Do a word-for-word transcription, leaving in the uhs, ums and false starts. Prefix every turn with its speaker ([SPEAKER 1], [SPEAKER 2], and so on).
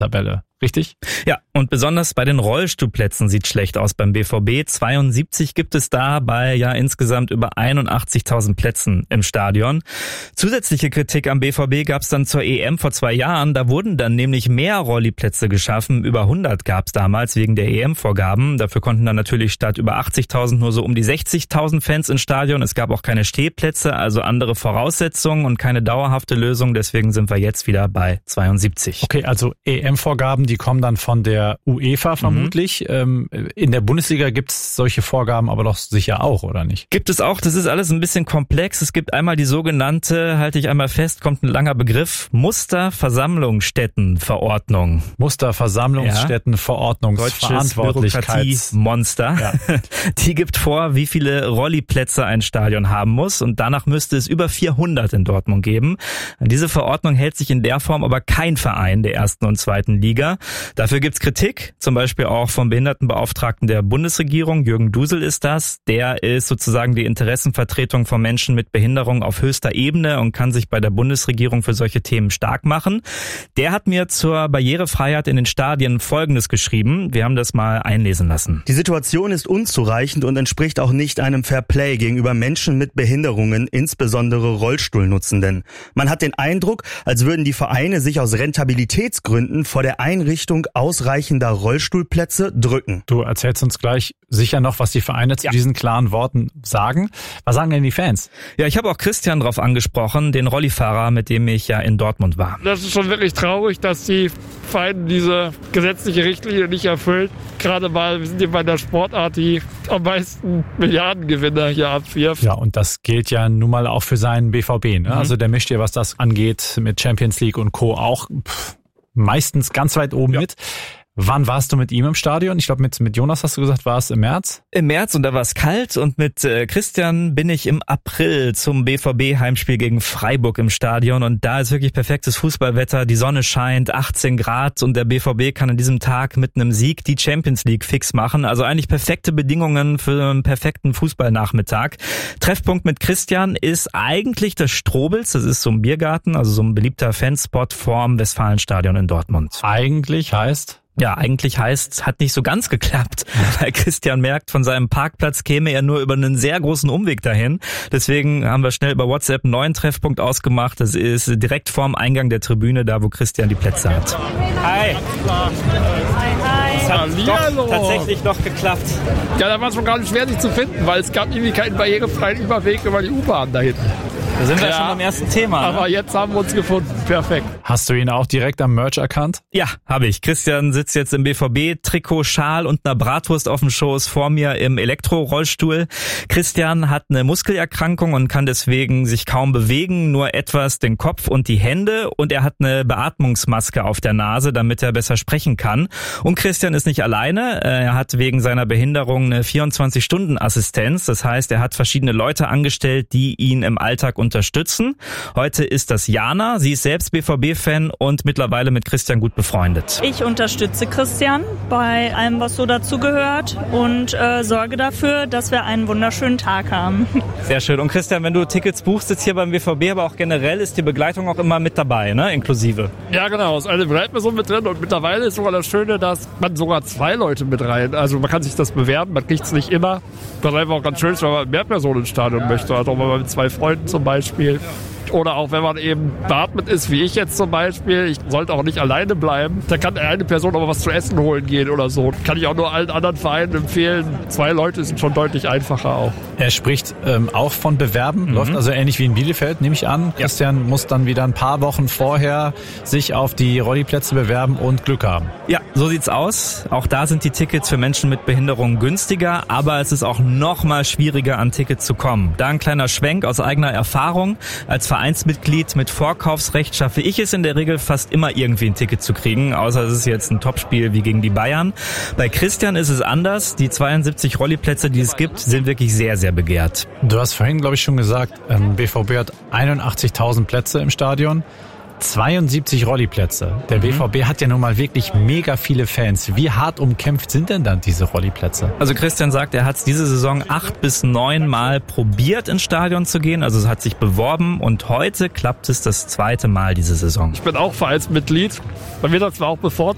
[SPEAKER 1] Tabelle. Richtig?
[SPEAKER 2] Ja, und besonders bei den Rollstuhlplätzen sieht schlecht aus beim B V B. zweiundsiebzig gibt es da bei ja insgesamt über einundachtzigtausend Plätzen im Stadion. Zusätzliche Kritik am B V B gab es dann zur E M vor zwei Jahren. Da wurden dann nämlich mehr Rolliplätze geschaffen. Über hundert gab es damals wegen der E M-Vorgaben. Dafür konnten dann natürlich statt über achtzigtausend nur so um die sechzigtausend Fans ins Stadion. Es gab auch keine Stehplätze, also andere Voraussetzungen und keine dauerhafte Lösung. Deswegen sind wir jetzt wieder bei zweiundsiebzig.
[SPEAKER 1] Okay, also E M-Vorgaben, die kommen dann von der UEFA vermutlich. Mhm. In der Bundesliga gibt es solche Vorgaben aber doch sicher auch, oder nicht?
[SPEAKER 2] Gibt es auch. Das ist alles ein bisschen komplex. Es gibt einmal die sogenannte, halte ich einmal fest, kommt ein langer Begriff, Musterversammlungsstättenverordnung.
[SPEAKER 1] Musterversammlungsstättenverordnungsverantwortlichkeitsmonster.
[SPEAKER 2] Ja. Die gibt vor, wie viele Rolliplätze ein Stadion haben muss und danach müsste es über vierhundert in Dortmund geben. An diese Verordnung hält sich in der Form aber kein Verein der ersten und zweiten Liga. Dafür gibt's Kritik, zum Beispiel auch vom Behindertenbeauftragten der Bundesregierung, Jürgen Dusel ist das. Der ist sozusagen die Interessenvertretung von Menschen mit Behinderung auf höchster Ebene und kann sich bei der Bundesregierung für solche Themen stark machen. Der hat mir zur Barrierefreiheit in den Stadien Folgendes geschrieben. Wir haben das mal einlesen lassen.
[SPEAKER 3] Die Situation ist unzureichend und entspricht auch nicht einem Fairplay gegenüber Menschen mit Behinderungen, insbesondere Rollstuhlnutzenden. Man hat den Eindruck, als würden die Vereine sich aus Rentabilitätsgründen vor der Einrichtung ausreichender Rollstuhlplätze drücken.
[SPEAKER 1] Du erzählst uns gleich sicher noch, was die Vereine zu ja. diesen klaren Worten sagen. Was sagen denn die Fans?
[SPEAKER 2] Ja, ich habe auch Christian drauf angesprochen, den Rollifahrer, mit dem ich ja in Dortmund war.
[SPEAKER 4] Das ist schon wirklich traurig, dass die Vereine diese gesetzliche Richtlinie nicht erfüllt. Gerade mal, wir sind hier bei der Sportart, die am meisten Milliardengewinner hier abwirft.
[SPEAKER 1] Ja, und das gilt ja nun mal auch für seinen B V B. Ne?
[SPEAKER 2] Mhm.
[SPEAKER 1] Also der mischt ja, was das angeht, mit Champions League und Co. auch pff, meistens ganz weit oben ja. mit. Wann warst du mit ihm im Stadion? Ich glaube, mit, mit Jonas hast du gesagt, war es im März?
[SPEAKER 2] Im März und da war es kalt und mit äh, Christian bin ich im April zum B V B-Heimspiel gegen Freiburg im Stadion und da ist wirklich perfektes Fußballwetter, die Sonne scheint, achtzehn Grad und der B V B kann an diesem Tag mit einem Sieg die Champions League fix machen. Also eigentlich perfekte Bedingungen für einen perfekten Fußballnachmittag. Treffpunkt mit Christian ist eigentlich das Strobels, das ist so ein Biergarten, also so ein beliebter Fanspot vorm Westfalenstadion in Dortmund.
[SPEAKER 1] Eigentlich heißt...
[SPEAKER 2] Ja, eigentlich heißt, hat nicht so ganz geklappt, weil Christian merkt, von seinem Parkplatz käme er nur über einen sehr großen Umweg dahin. Deswegen haben wir schnell über WhatsApp einen neuen Treffpunkt ausgemacht. Das ist direkt vorm Eingang der Tribüne, da wo Christian die Plätze hat. Hi. Es hat doch tatsächlich noch geklappt.
[SPEAKER 4] Ja, da war es schon gar nicht schwer, sich zu finden, weil es gab irgendwie keinen barrierefreien Überweg über die U-Bahn da hinten.
[SPEAKER 2] Da sind wir
[SPEAKER 4] ja,
[SPEAKER 2] schon beim ersten Thema.
[SPEAKER 4] Aber
[SPEAKER 2] ne?
[SPEAKER 4] jetzt haben wir uns gefunden. Perfekt.
[SPEAKER 1] Hast du ihn auch direkt am Merch erkannt?
[SPEAKER 2] Ja, habe ich. Christian sitzt jetzt im B V B-Trikot, Schal und einer Bratwurst auf dem Schoß vor mir im Elektrorollstuhl. Christian hat eine Muskelerkrankung und kann deswegen sich kaum bewegen, nur etwas den Kopf und die Hände. Und er hat eine Beatmungsmaske auf der Nase, damit er besser sprechen kann. Und Christian ist nicht alleine. Er hat wegen seiner Behinderung eine vierundzwanzig-Stunden-Assistenz. Das heißt, er hat verschiedene Leute angestellt, die ihn im Alltag unterstützen. Heute ist das Jana. Sie ist selbst B V B-Fan und mittlerweile mit Christian gut befreundet.
[SPEAKER 5] Ich unterstütze Christian bei allem, was so dazugehört und äh, sorge dafür, dass wir einen wunderschönen Tag haben.
[SPEAKER 2] Sehr schön. Und Christian, wenn du Tickets buchst jetzt hier beim B V B, aber auch generell, ist die Begleitung auch immer mit dabei, ne? Inklusive.
[SPEAKER 4] Ja, genau. Es ist eine Begleitperson mit drin und mittlerweile ist sogar das Schöne, dass man sogar zwei Leute mit rein. Also man kann sich das bewerben, man kriegt es nicht immer. Das ist einfach auch ganz schön, wenn man mehr Personen ins Stadion möchte. Also wenn man mit zwei Freunden zum Beispiel. Oder auch wenn man eben beatmet ist, wie ich jetzt zum Beispiel. Ich sollte auch nicht alleine bleiben. Da kann eine Person aber was zu essen holen gehen oder so. Kann ich auch nur allen anderen Vereinen empfehlen. Zwei Leute sind schon deutlich einfacher auch.
[SPEAKER 1] Er spricht ähm, auch von Bewerben. Mhm. Läuft also ähnlich wie in Bielefeld, nehme ich an. Ja. Christian muss dann wieder ein paar Wochen vorher sich auf die Rolliplätze bewerben und Glück haben.
[SPEAKER 2] Ja, so sieht's aus. Auch da sind die Tickets für Menschen mit Behinderung günstiger. Aber es ist auch noch mal schwieriger, an Tickets zu kommen. Da ein kleiner Schwenk aus eigener Erfahrung. Als Vereinsmitglied mit Vorkaufsrecht schaffe ich es in der Regel fast immer irgendwie ein Ticket zu kriegen, außer es ist jetzt ein Topspiel wie gegen die Bayern. Bei Christian ist es anders. Die zweiundsiebzig Rolliplätze, die es gibt, sind wirklich sehr, sehr begehrt.
[SPEAKER 1] Du hast vorhin, glaube ich, schon gesagt, ähm, B V B hat einundachtzigtausend Plätze im Stadion. zweiundsiebzig Rolliplätze. Der mhm. B V B hat ja nun mal wirklich mega viele Fans. Wie hart umkämpft sind denn dann diese Rolliplätze?
[SPEAKER 2] Also Christian sagt, er hat es diese Saison acht bis neun Mal probiert, ins Stadion zu gehen. Also es hat sich beworben und heute klappt es das zweite Mal diese Saison.
[SPEAKER 4] Ich bin auch Vereinsmitglied. Bei mir das war auch bevorzugt.